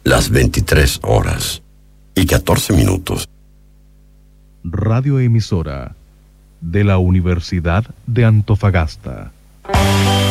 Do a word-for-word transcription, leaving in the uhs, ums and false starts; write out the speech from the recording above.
las veintitrés horas y catorce minutos. Radioemisora de la Universidad de Antofagasta.